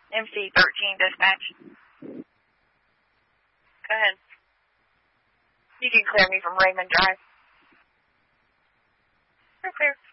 MC-13 dispatch. Go ahead. You can clear me from Raymond Drive. You're clear.